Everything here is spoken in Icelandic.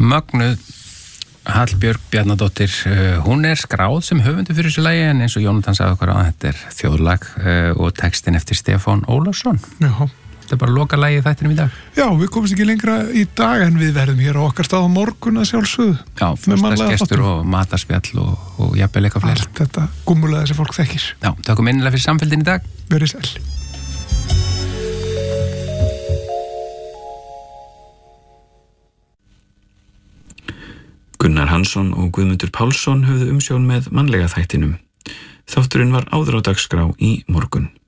Mögnuð Hallbjörg Bjarnadóttir, hún skráð sem höfundur fyrir þessu lagi, en eins og Jónatan sagði okkur að þetta þjóðlag og textin eftir Stefán Ólafsson. Já. Þetta bara loka lagið þættinum í dag. Já, við komumst ekki lengra í dag en við verðum hér á okkar stað á morgun að sjálfsögðu. Já, föstudagsgestur og matarspjall og jafnvel eitthvað fleira. Allt þetta gúmmulega sem fólk þekkir. Já, takkum innilega fyrir samfélgin í dag. Verið sæl. Gunnar Hansson og Guðmundur Pálsson höfðu umsjón með mannlega þættinum. Þátturinn var áður á dagskrá í morgun.